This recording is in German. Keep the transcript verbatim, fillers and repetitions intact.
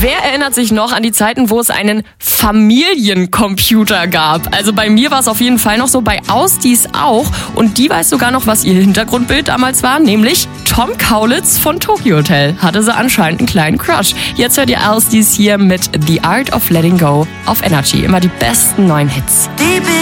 Wer erinnert sich noch an die Zeiten, wo es einen Familiencomputer gab? Also bei mir war es auf jeden Fall noch so, bei Austis auch. Und die weiß sogar noch, was ihr Hintergrundbild damals war, nämlich Tom Kaulitz von Tokyo Hotel. Hatte sie anscheinend einen kleinen Crush. Jetzt hört ihr Austis hier mit The Art of Letting Go auf Energy. Immer die besten neuen Hits.